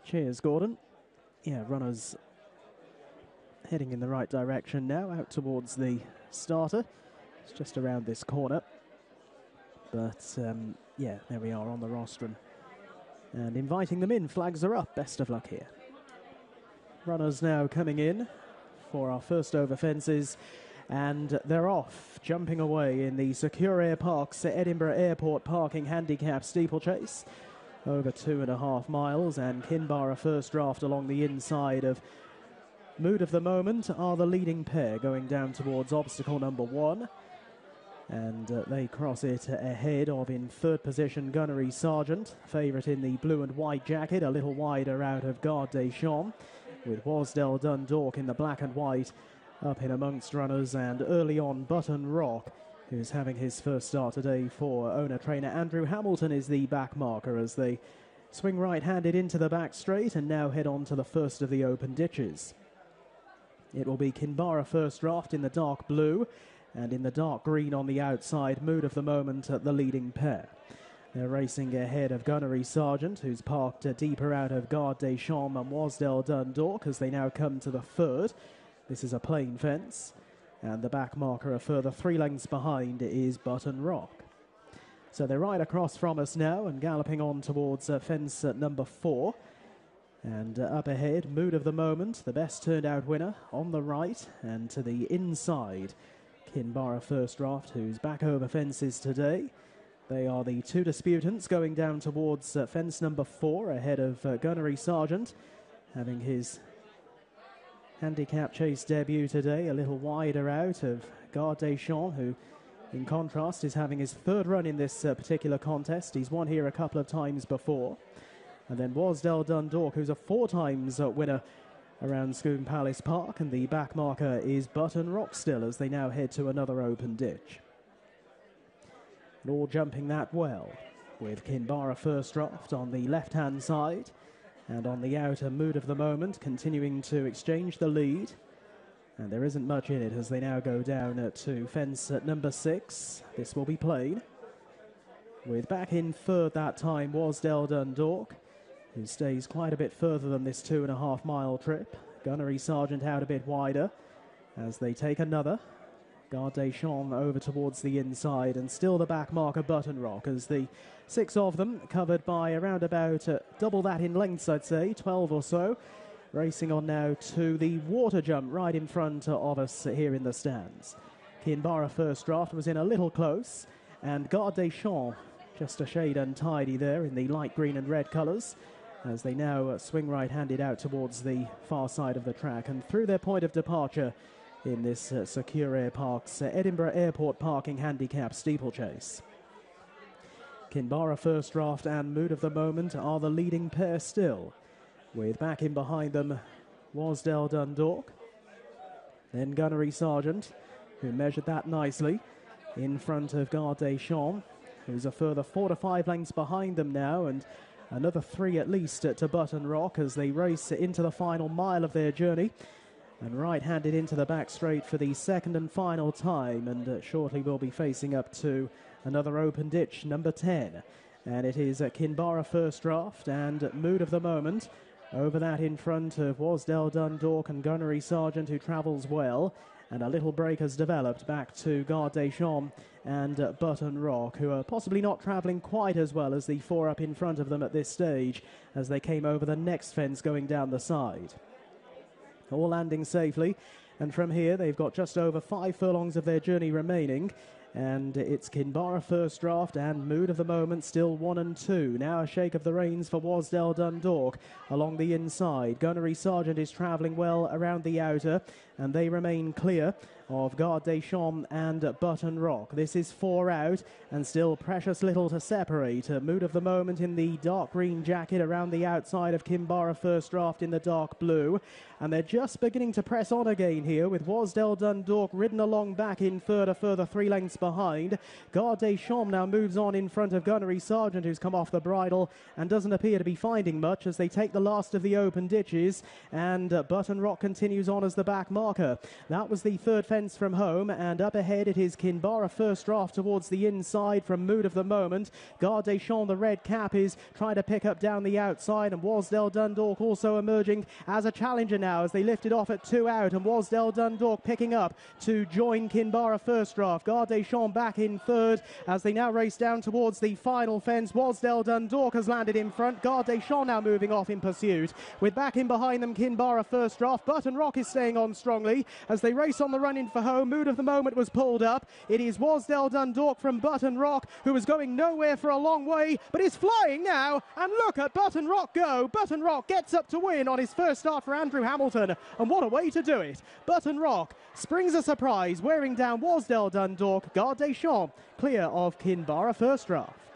Cheers, Gordon. Yeah, runners heading in the right direction now, out towards the starter. It's just around this corner. But, yeah, there we are on the rostrum. And inviting them in, flags are up. Best of luck here. Runners now coming in for our first over fences. And they're off, jumping away in the Secure Air Parks Edinburgh Airport Parking Handicap Steeplechase. Over 2.5 miles, and Kinbarra First Draft along the inside of Mood of the Moment are the leading pair going down towards obstacle number 1. And they cross it ahead of, in third position, Gunnery Sergeant, favourite in the blue and white jacket, a little wider out of Garde des Champs, with Wasdell Dundalk in the black and white up in amongst runners, and early on Button Rock, who's having his first start today for owner-trainer Andrew Hamilton, is the back marker as they swing right-handed into the back straight and now head on to the first of the open ditches. It will be Kinbarra First Draft in the dark blue, and in the dark green on the outside, Mood of the Moment at the leading pair. They're racing ahead of Gunnery Sergeant, who's parked deeper out of Garde des Champs and Wasdell Dundalk as they now come to the third. This is a plain fence, and the back marker a further 3 lengths behind is Button Rock. So they're right across from us now and galloping on towards fence number 4. And up ahead, Mood of the Moment, the best turned out winner on the right, and to the inside, Kinbarra First Draft, who's back over fences today. They are the 2 disputants going down towards fence number 4 ahead of Gunnery Sergeant, having his handicap chase debut today, a little wider out of Garde des Champs, who in contrast is having his third run in this particular contest. He's won here a couple of times before. And then Wasdell Dundalk, who's a 4 times winner around Scone Palace Park, and the back marker is Button Rock still as they now head to another open ditch. And all jumping that well, with Kinbarra First Draft on the left-hand side, and on the outer, Mood of the Moment continuing to exchange the lead. And there isn't much in it as they now go down to fence at number 6. This will be plain. With back in third that time, Wasdell Dundalk, who stays quite a bit further than this 2.5 mile trip. Gunnery Sergeant out a bit wider as they take another. Garde des Champs over towards the inside, and still the back marker Button Rock as the 6 of them covered by around about double that in lengths, I'd say, 12 or so. Racing on now to the water jump right in front of us here in the stands. Kinbarra First Draft was in a little close, and Garde des Champs just a shade untidy there in the light green and red colours as they now swing right-handed out towards the far side of the track and through their point of departure in this Secure Air Parks Edinburgh Airport Parking Handicap Steeplechase. Kinbarra First Draft and Mood of the Moment are the leading pair still, with back in behind them Wasdell Dundalk, then Gunnery Sergeant, who measured that nicely, in front of Garde des Champs, who's a further 4 to 5 lengths behind them now, and another 3 at least to Button Rock as they race into the final mile of their journey. And right-handed into the back straight for the second and final time, and shortly we'll be facing up to another open ditch, number 10. And it is Kinbarra First Draft and Mood of the Moment. Over that in front of Wasdell Dundalk and Gunnery Sergeant, who travels well. And a little break has developed back to Garde des Champs and Button Rock, who are possibly not travelling quite as well as the 4 up in front of them at this stage as they came over the next fence going down the side. All landing safely, and from here they've got just over 5 furlongs of their journey remaining, and it's Kinbarra First Draft and Mood of the Moment still 1 and 2. Now a shake of the reins for Wasdell Dundalk along the inside. Gunnery Sergeant is travelling well around the outer, and they remain clear of Garde des Champs and Button Rock. This is 4 out, and still precious little to separate. Mood of the Moment in the dark green jacket around the outside of Kinbarra First Draft in the dark blue. And they're just beginning to press on again here with Wasdell Dundalk ridden along back in third, a further 3 lengths behind. Garde des Champs now moves on in front of Gunnery Sergeant, who's come off the bridle and doesn't appear to be finding much as they take the last of the open ditches. And Button Rock continues on as the back marker. Parker. That was the third fence from home, and up ahead it is Kinvara first draft towards the inside from Mood of the Moment. Gare des Champs, the red cap, is trying to pick up down the outside, and Wasdale Dundalk also emerging as a challenger now as they lifted off at 2 out, and Wasdale Dundalk picking up to join Kinvara first draft. Gare des Champs back in third as they now race down towards the final fence. Wasdale Dundalk has landed in front. Gare des Champs now moving off in pursuit. With back in behind them Kinvara first draft. Button Rock is staying on strongly as they race on the run in for home. Mood of the Moment was pulled up. It is Wasdale Dundalk from Button Rock, who was going nowhere for a long way, but is flying now. And look at Button Rock go. Button Rock gets up to win on his first start for Andrew Hamilton, and what a way to do it. Button Rock springs a surprise, wearing down Wasdale Dundalk. Gare des Champs clear of Kinvara first draft.